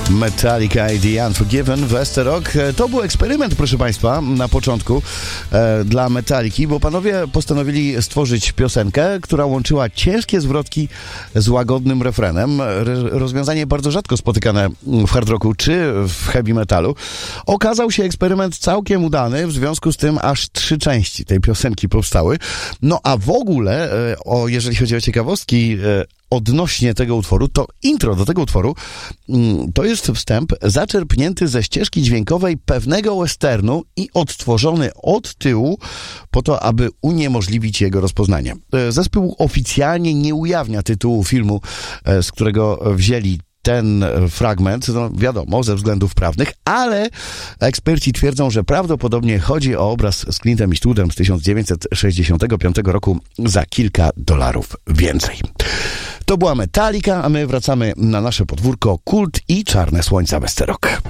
Metallica i The Unforgiven w ST Rock. To był eksperyment, proszę Państwa, na początku dla Metalliki, bo panowie postanowili stworzyć piosenkę, która łączyła ciężkie zwrotki z łagodnym refrenem. Rozwiązanie bardzo rzadko spotykane w hard rocku czy w heavy metalu. Okazał się eksperyment całkiem udany, w związku z tym aż 3 części tej piosenki powstały. No a w ogóle, jeżeli chodzi o ciekawostki odnośnie tego utworu, to intro do tego utworu to jest wstęp zaczerpnięty ze ścieżki dźwiękowej pewnego westernu i odtworzony od tyłu po to, aby uniemożliwić jego rozpoznanie. Zespół oficjalnie nie ujawnia tytułu filmu, z którego wzięli ten fragment, no wiadomo, ze względów prawnych, ale eksperci twierdzą, że prawdopodobnie chodzi o obraz z Clintem Eastwoodem z 1965 roku za kilka dolarów więcej. To była Metallica, a my wracamy na nasze podwórko Kult i Czarne Słońca w ST Rock.